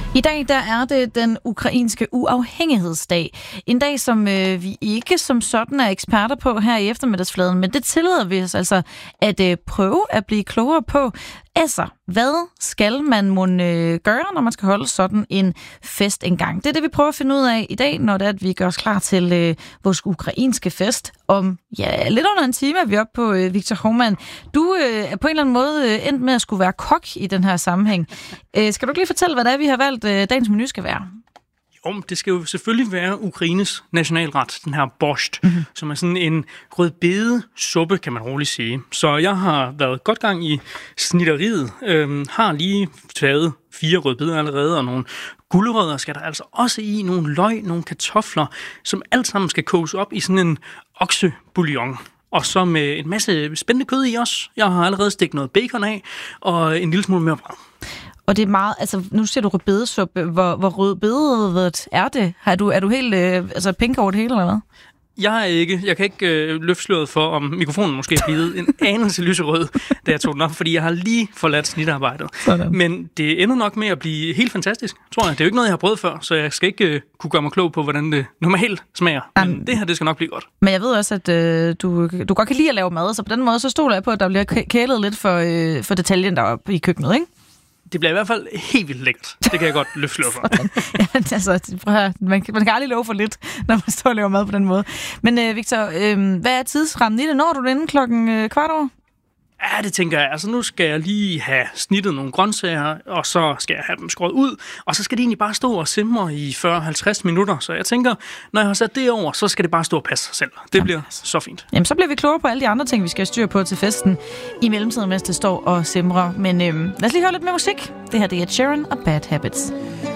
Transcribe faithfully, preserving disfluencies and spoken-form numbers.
I dag der er det den ukrainske uafhængighedsdag. En dag, som øh, vi ikke som sådan er eksperter på her i eftermiddagsfladen, men det tillader vi os altså at øh, prøve at blive klogere på. Altså, hvad skal man mon øh, gøre, når man skal holde sådan en fest engang? Det er det, vi prøver at finde ud af i dag, når det er, at vi gør os klar til øh, vores ukrainske fest. Om ja, lidt under en time er vi oppe på øh, Victor Hovmand. Du øh, er på en eller anden måde øh, endt med at skulle være kok i den her sammenhæng. Øh, skal du ikke lige fortælle, hvad det er, vi har valgt, øh, dagens menu skal være? Jo, det skal jo selvfølgelig være Ukraines nationalret, den her borscht, mm-hmm. som er sådan en rødbedesuppe, kan man roligt sige. Så jeg har været godt gang i snitteriet, øhm, har lige taget fire rødbeder allerede, og nogle gulerødder skal der altså også i, nogle løg, nogle kartofler, som alt sammen skal koges op i sådan en oksebouillon. Og så med en masse spændende kød i også. Jeg har allerede stikket noget bacon af, og en lille smule mere brød. Og det er meget, altså nu ser du rødbedesuppe. Hvor, hvor rødbedet er det? Er du, er du helt øh, altså pink over det hele, eller hvad? Jeg er ikke. Jeg kan ikke øh, løfte sløret for, om mikrofonen måske er blevet en anelse lyserød, da jeg tog den op, fordi jeg har lige forladt snitarbejdet. Sådan. Men det ender nok med at blive helt fantastisk, tror jeg. Det er jo ikke noget, jeg har prøvet før, så jeg skal ikke øh, kunne gøre mig klog på, hvordan det normalt smager. Men um, det her, det skal nok blive godt. Men jeg ved også, at øh, du, du godt kan lide at lave mad, så på den måde, så stoler jeg på, at der bliver kælet lidt for, øh, for detaljen deroppe i køkkenet, ikke? Det bliver i hvert fald helt vildt lækkert. Det kan jeg godt løfte slør for. Ja, altså, prøv at høre, man, man kan aldrig love for lidt, når man står og laver mad på den måde. Men øh, Victor, øh, hvad er tidsrammen i det? Når du det inden klokken øh, kvart over? Ja, det tænker jeg. Altså, nu skal jeg lige have snittet nogle grøntsager, og så skal jeg have dem skåret ud, og så skal det egentlig bare stå og simre i fyrre til halvtreds minutter. Så jeg tænker, når jeg har sat det over, så skal det bare stå og passe sig selv. Det bliver så fint. Jamen, så bliver vi klogere på alle de andre ting, vi skal styre på til festen i mellemtiden, mens det står og simrer. Men øh, lad os lige høre lidt med musik. Det her, det er Ed Sheeran og Bad Habits.